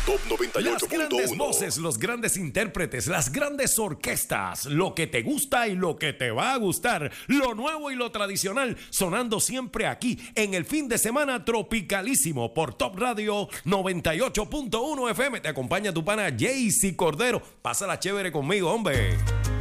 Top Las grandes 98.1. voces, los grandes intérpretes, las grandes orquestas, lo que te gusta y lo que te va a gustar, lo nuevo y lo tradicional, sonando siempre aquí en el fin de semana tropicalísimo por Top Radio 98.1 FM. Te acompaña tu pana Jaycee Cordero. Pásala chévere conmigo, hombre.